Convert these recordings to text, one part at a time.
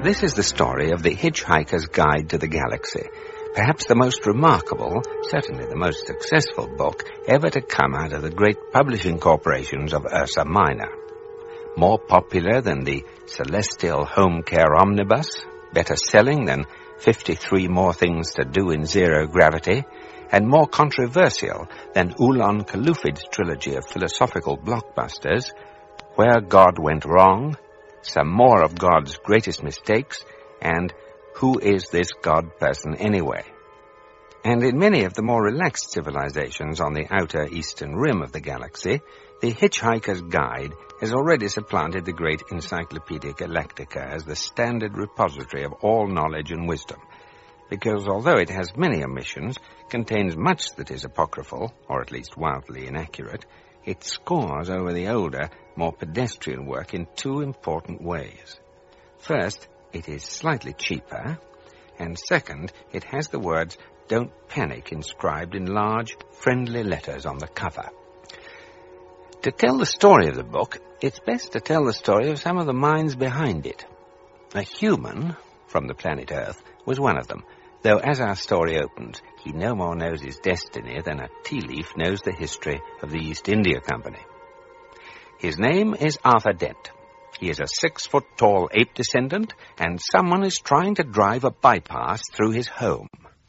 This is the story of the Hitchhiker's Guide to the Galaxy, perhaps the most remarkable, certainly the most successful book ever to come out of the great publishing corporations of Ursa Minor. More popular than the Celestial Home Care Omnibus, better selling than 53 More Things to Do in Zero Gravity, and more controversial than Ulan Kalufid's trilogy of philosophical blockbusters, Where God Went Wrong, Some More of God's Greatest Mistakes, and Who Is This God Person Anyway? And in many of the more relaxed civilizations on the outer eastern rim of the galaxy, the Hitchhiker's Guide has already supplanted the great Encyclopaedia Galactica as the standard repository of all knowledge and wisdom, because although it has many omissions, contains much that is apocryphal, or at least wildly inaccurate, it scores over the older, more pedestrian work in two important ways. First, it is slightly cheaper, and second, it has the words "Don't Panic" inscribed in large, friendly letters on the cover. To tell the story of the book, it's best to tell the story of some of the minds behind it. A human from the planet Earth was one of them, though as our story opens, he no more knows his destiny than a tea leaf knows the history of the East India Company. His name is Arthur Dent. He is a 6-foot-tall ape descendant, and someone is trying to drive a bypass through his home.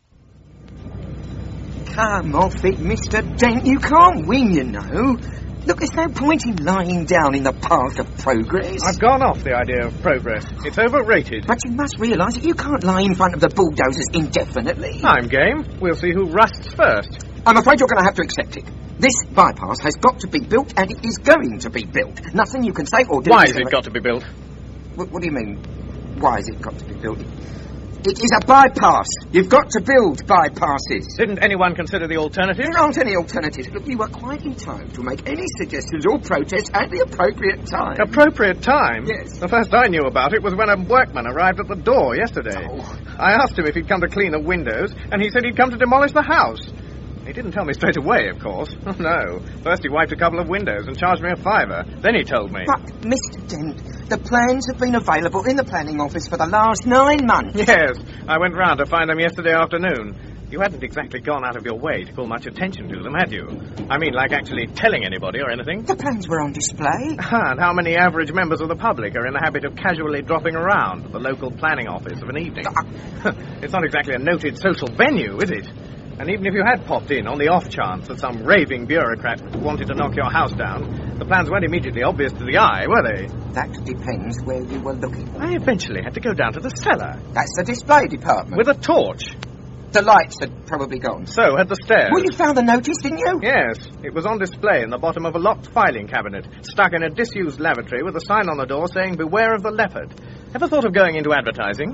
Come off it, Mr. Dent. You can't win, you know. Look, there's no point in lying down in the path of progress. I've gone off the idea of progress. It's overrated. But you must realise that you can't lie in front of the bulldozers indefinitely. I'm game. We'll see who rusts first. I'm afraid you're going to have to accept it. This bypass has got to be built, and it is going to be built. Nothing you can say or do... Why has it got to be built? What do you mean, why has it got to be built? It is a bypass. You've got to build bypasses. Didn't anyone consider the alternatives? There aren't any alternatives. Look, you are quite entitled to make any suggestions or protests at the appropriate time. Appropriate time? Yes. The first I knew about it was when a workman arrived at the door yesterday. Oh. I asked him if he'd come to clean the windows, and he said he'd come to demolish the house. He didn't tell me straight away, of course. Oh, no. First he wiped a couple of windows and charged me $5. Then he told me. But, Mr. Dent, the plans have been available in the planning office for the last 9 months. Yes. I went round to find them yesterday afternoon. You hadn't exactly gone out of your way to call much attention to them, had you? I mean, like actually telling anybody or anything? The plans were on display. And how many average members of the public are in the habit of casually dropping around at the local planning office of an evening? It's not exactly a noted social venue, is it? And even if you had popped in on the off chance that some raving bureaucrat wanted to knock your house down, the plans weren't immediately obvious to the eye, were they? That depends where you were looking. I eventually had to go down to the cellar. That's the display department. With a torch. The lights had probably gone. So had the stairs. Well, you found the notice, didn't you? Yes. It was on display in the bottom of a locked filing cabinet, stuck in a disused lavatory with a sign on the door saying, "Beware of the leopard." Ever thought of going into advertising?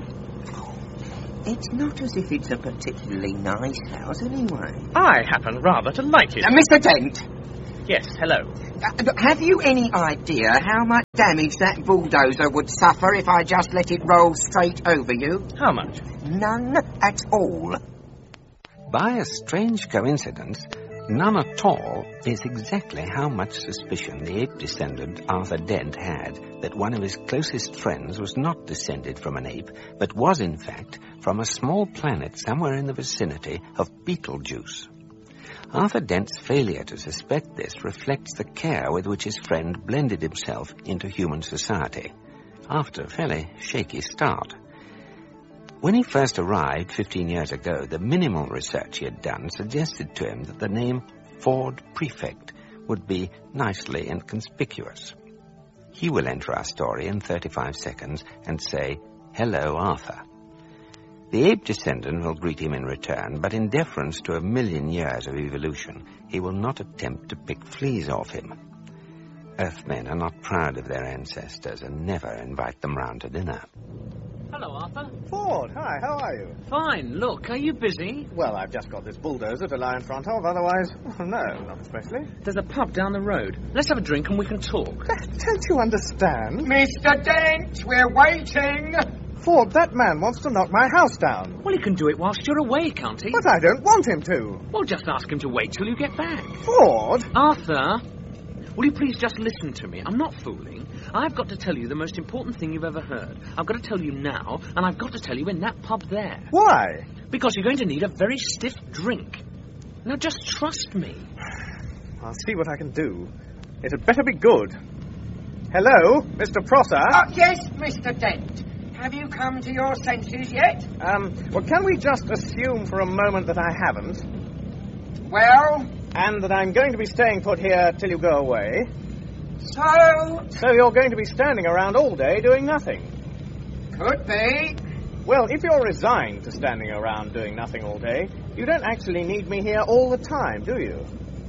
It's not as if it's a particularly nice house, anyway. I happen rather to like it. Mr. Dent! Yes, hello. Have you any idea how much damage that bulldozer would suffer if I just let it roll straight over you? How much? None at all. By a strange coincidence, none at all is exactly how much suspicion the ape descendant Arthur Dent had that one of his closest friends was not descended from an ape, but was in fact from a small planet somewhere in the vicinity of Betelgeuse. Arthur Dent's failure to suspect this reflects the care with which his friend blended himself into human society, after a fairly shaky start. When he first arrived 15 years ago, the minimal research he had done suggested to him that the name Ford Prefect would be nicely inconspicuous. He will enter our story in 35 seconds and say, "Hello, Arthur." The ape descendant will greet him in return, but in deference to 1,000,000 years of evolution, he will not attempt to pick fleas off him. Earthmen are not proud of their ancestors and never invite them round to dinner. Hello, Arthur. Ford, hi, how are you? Fine. Look, are you busy? Well, I've just got this bulldozer to lie in front of, otherwise... No, not especially. There's a pub down the road. Let's have a drink and we can talk. Don't you understand? Mr. Dent, we're waiting! Ford, that man wants to knock my house down. Well, he can do it whilst you're away, can't he? But I don't want him to. Well, just ask him to wait till you get back. Ford? Arthur, Will you please just listen to me? I'm not fooling. I've got to tell you the most important thing you've ever heard. I've got to tell you now, and I've got to tell you in that pub there. Why? Because you're going to need a very stiff drink. Now, just trust me. I'll see what I can do. It had better be good. Hello, Mr. Prosser? Oh, yes, Mr. Dent. Have you come to your senses yet? Well, can we just assume for a moment that I haven't? Well? And that I'm going to be staying put here till you go away. So you're going to be standing around all day doing nothing? Could be. Well, if you're resigned to standing around doing nothing all day, you don't actually need me here all the time, do you?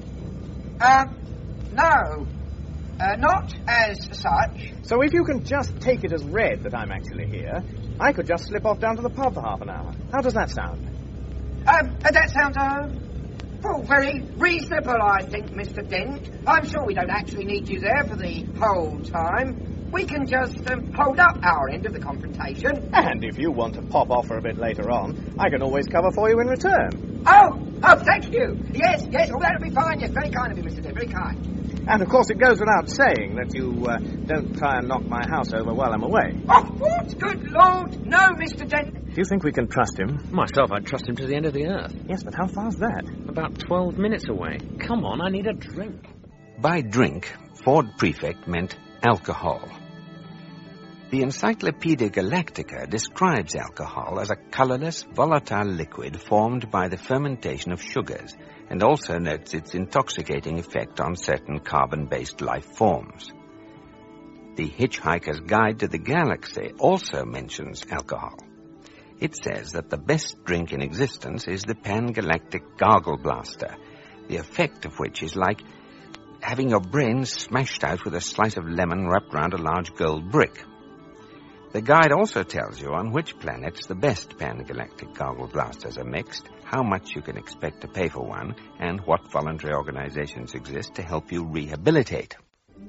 No. Not as such. So if you can just take it as read that I'm actually here, I could just slip off down to the pub for half an hour. How does that sound? That sounds, very reasonable, I think, Mr. Dent. I'm sure we don't actually need you there for the whole time. We can just hold up our end of the confrontation. And if you want to pop off for a bit later on, I can always cover for you in return. Oh, thank you. Yes, that'll be fine. Yes, very kind of you, Mr. Dent, very kind. And, of course, it goes without saying that you don't try and knock my house over while I'm away. Oh, what? Good Lord. No, Mr. Dent. Do you think we can trust him? Myself, I'd trust him to the end of the earth. Yes, but how far's that? About 12 minutes away. Come on, I need a drink. By drink, Ford Prefect meant alcohol. The Encyclopaedia Galactica describes alcohol as a colourless, volatile liquid formed by the fermentation of sugars, and also notes its intoxicating effect on certain carbon-based life forms. The Hitchhiker's Guide to the Galaxy also mentions alcohol. It says that the best drink in existence is the Pan-Galactic Gargle Blaster, the effect of which is like having your brains smashed out with a slice of lemon wrapped round a large gold brick. The guide also tells you on which planets the best Pan-Galactic Gargle Blasters are mixed, how much you can expect to pay for one, and what voluntary organizations exist to help you rehabilitate.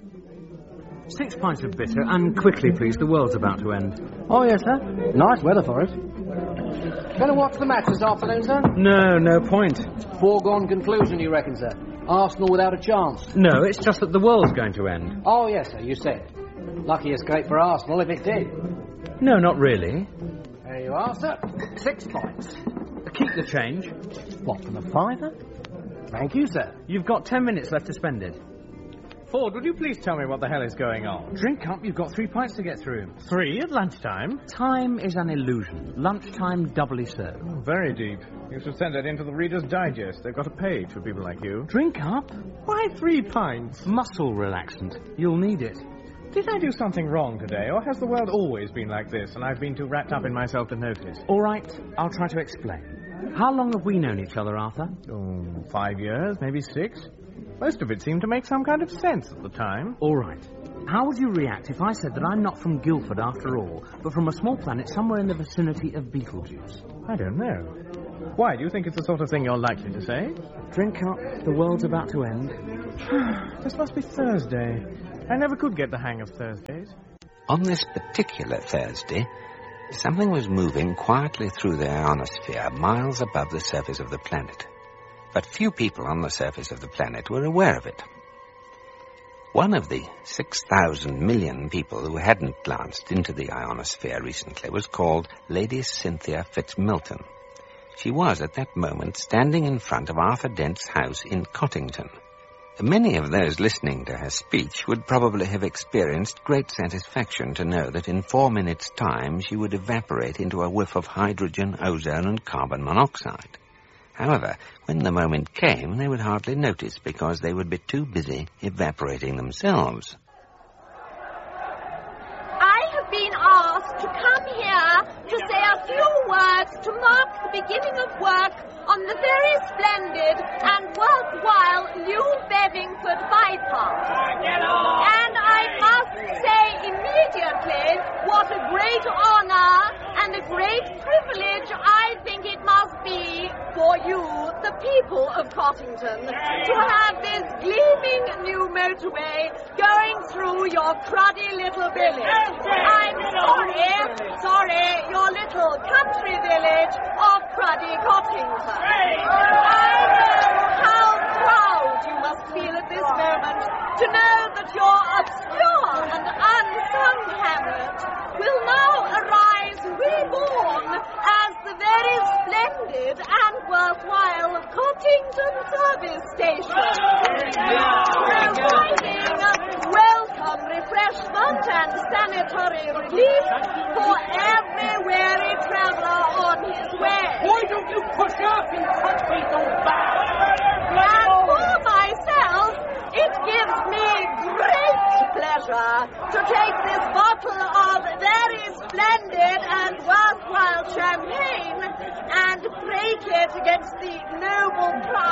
6 pints of bitter, and quickly, please. The world's about to end. Oh, yes, sir. Nice weather for it. Gonna watch the match this afternoon, sir? No point. Foregone conclusion, you reckon, sir? Arsenal without a chance? No, it's just that the world's going to end. Oh, yes, sir, you said. Lucky escape for Arsenal if it did. No, not really. There you are, sir. 6 pints. Keep the change. What, for the fiver? Thank you, sir. You've got 10 minutes left to spend it. Ford, would you please tell me what the hell is going on? Drink up, you've got 3 pints to get through. 3 at lunchtime? Time is an illusion. Lunchtime doubly so. Oh, very deep. You should send that into the Reader's Digest. They've got a page for people like you. Drink up? Why 3 pints? Muscle relaxant. You'll need it. Did I do something wrong today, or has the world always been like this, and I've been too wrapped up in myself to notice? All right, I'll try to explain. How long have we known each other, Arthur? 5 years, maybe 6. Most of it seemed to make some kind of sense at the time. All right. How would you react if I said that I'm not from Guildford after all, but from a small planet somewhere in the vicinity of Beetlejuice? I don't know. Why, do you think it's the sort of thing you're likely to say? Drink up, the world's about to end. This must be Thursday. I never could get the hang of Thursdays. On this particular Thursday, something was moving quietly through the ionosphere miles above the surface of the planet. But few people on the surface of the planet were aware of it. One of the 6,000 million people who hadn't glanced into the ionosphere recently was called Lady Cynthia Fitzmilton. She was at that moment standing in front of Arthur Dent's house in Cottington. Many of those listening to her speech would probably have experienced great satisfaction to know that in 4 minutes' time she would evaporate into a whiff of hydrogen, ozone, and carbon monoxide. However, when the moment came, they would hardly notice because they would be too busy evaporating themselves. I have been asked to come here to say a few words to mark the beginning of work on the very splendid and worthwhile new Bevingford bypass. And I must say immediately what a great honor and a great privilege I think it must be for you, the people of Cottington, to have this gleaming new motorway going through your cruddy little village. I'm sorry, your little country village of cruddy Cottington. I know how proud you must feel at this moment to know very splendid and worthwhile Cottington Service Station, providing welcome refreshment and sanitary relief for every weary traveller on his way. Why don't you push up and touch me so bad? And for myself, it gives me great pleasure to take this bottle of very splendid and worthwhile champagne and break it against the noble pride